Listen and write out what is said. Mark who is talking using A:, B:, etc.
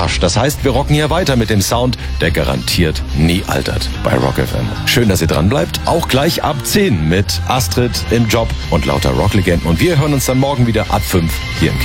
A: Arsch. Das heißt, wir rocken hier weiter mit dem Sound, der garantiert nie altert bei Rock FM. Schön, dass ihr dran bleibt. Auch gleich ab 10 mit Astrid im Job und lauter Rocklegenden. Und wir hören uns dann morgen wieder ab 5 hier im Kiss.